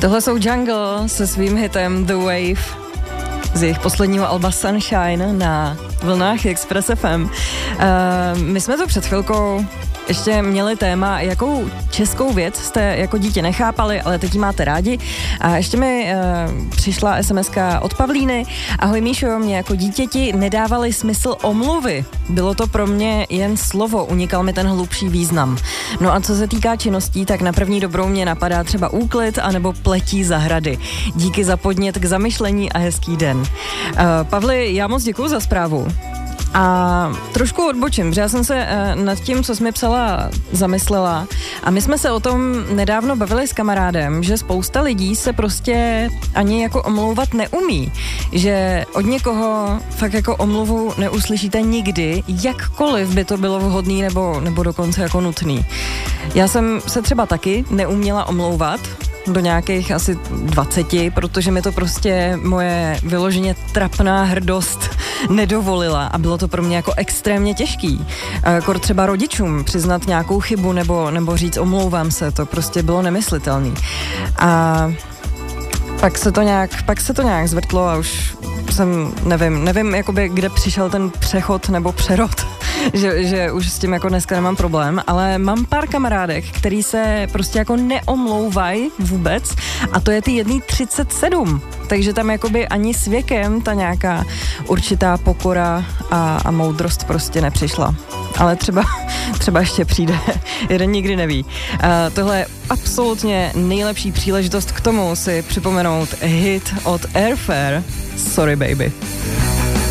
Tohle jsou Jungle se svým hitem The Wave z jejich posledního alba Sunshine na vlnách Express FM. My jsme to před chvilkou ještě měli téma, jakou českou věc jste jako dítě nechápali, ale teď ji máte rádi. A ještě mi přišla SMS-ka od Pavlíny. Ahoj Míšo, mě jako dítěti nedávaly smysl omluvy. Bylo to pro mě jen slovo, unikal mi ten hlubší význam. No a co se týká činností, tak na první dobrou mě napadá třeba úklid anebo pletí zahrady. Díky za podnět k zamyšlení a hezký den. Pavli, já moc děkuju za zprávu. A trošku odbočím, protože já jsem se nad tím, co jsi mi psala, zamyslela a my jsme se o tom nedávno bavili s kamarádem, že spousta lidí se prostě ani jako omlouvat neumí, že od někoho fakt jako omluvu neuslyšíte nikdy, jakkoliv by to bylo vhodný nebo dokonce jako nutný. Já jsem se třeba taky neuměla omlouvat do nějakých asi 20, protože mi to prostě moje vyloženě trapná hrdost nedovolila a bylo to pro mě jako extrémně těžký. Kor třeba rodičům přiznat nějakou chybu nebo říct omlouvám se, to prostě bylo nemyslitelný. A pak se to nějak zvrtlo a už jsem, nevím jakoby, kde přišel ten přechod nebo přerod, že už s tím jako dneska nemám problém, ale mám pár kamarádek, který se prostě jako neomlouvají vůbec a to je ty jedný 37, takže tam jakoby ani s věkem ta nějaká určitá pokora a moudrost prostě nepřišla. Ale třeba ještě přijde, jeden nikdy neví. Tohle je absolutně nejlepší příležitost k tomu si připomenout hit od Airfare, Sorry Baby.